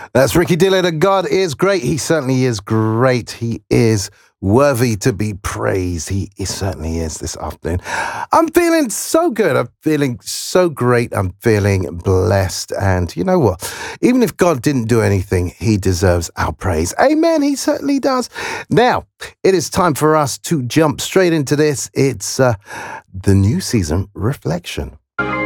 That's Ricky Dillard, and God is great. He certainly is great. He is worthy to be praised. He certainly is this afternoon. I'm feeling so good. I'm feeling so great. I'm feeling blessed. And you know what? Even if God didn't do anything, he deserves our praise. Amen. He certainly does. Now, it is time for us to jump straight into this. It's the new season reflection.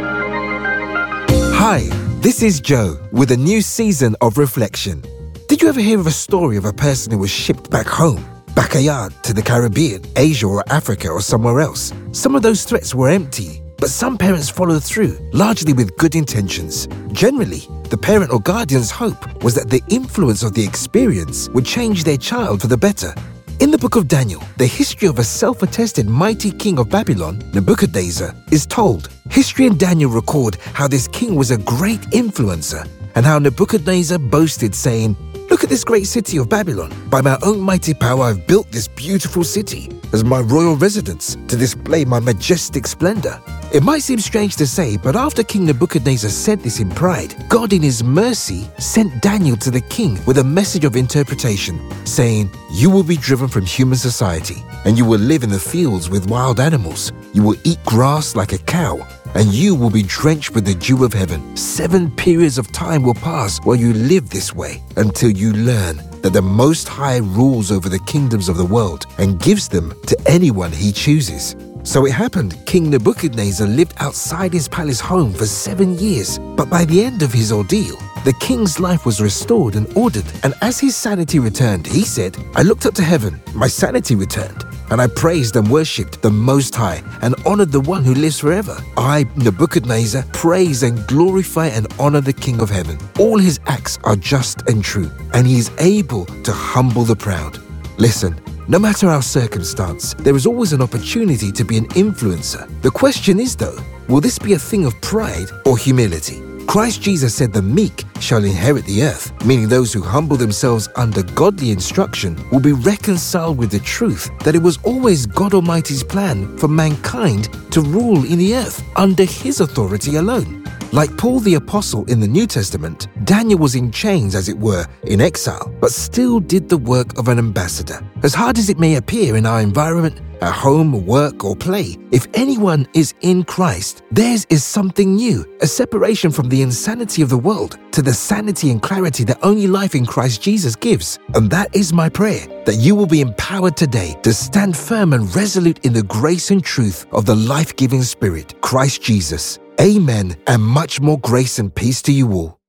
Hi, this is Joe with a new season of Reflection. Did you ever hear of a story of a person who was shipped back home, backyard to the Caribbean, Asia or Africa or somewhere else? Some of those threats were empty, but some parents followed through, largely with good intentions. Generally, the parent or guardian's hope was that the influence of the experience would change their child for the better. In the book of Daniel, the history of a self-attested mighty king of Babylon, Nebuchadnezzar, is told. History and Daniel record how this king was a great influencer and how Nebuchadnezzar boasted, saying, "Look at this great city of Babylon. By my own mighty power I've built this beautiful city as my royal residence to display my majestic splendor." It might seem strange to say, but after King Nebuchadnezzar said this in pride, God in his mercy sent Daniel to the king with a message of interpretation, saying, "You will be driven from human society, and you will live in the fields with wild animals. You will eat grass like a cow, and you will be drenched with the dew of heaven. 7 periods of time will pass while you live this way, until you learn that the Most High rules over the kingdoms of the world and gives them to anyone he chooses." So it happened, King Nebuchadnezzar lived outside his palace home for 7 years, but by the end of his ordeal, the king's life was restored and ordered, and as his sanity returned, he said, "I looked up to heaven, my sanity returned, and I praised and worshipped the Most High and honored the one who lives forever. I, Nebuchadnezzar, praise and glorify and honor the King of heaven. All his acts are just and true, and he is able to humble the proud." Listen, no matter our circumstance, there is always an opportunity to be an influencer. The question is though, will this be a thing of pride or humility? Christ Jesus said the meek shall inherit the earth, meaning those who humble themselves under godly instruction will be reconciled with the truth that it was always God Almighty's plan for mankind to rule in the earth under his authority alone. Like Paul the Apostle in the New Testament, Daniel was in chains, as it were, in exile, but still did the work of an ambassador. As hard as it may appear in our environment, at home, work, or play, if anyone is in Christ, theirs is something new, a separation from the insanity of the world to the sanity and clarity that only life in Christ Jesus gives. And that is my prayer, that you will be empowered today to stand firm and resolute in the grace and truth of the life-giving Spirit, Christ Jesus. Amen, and much more grace and peace to you all.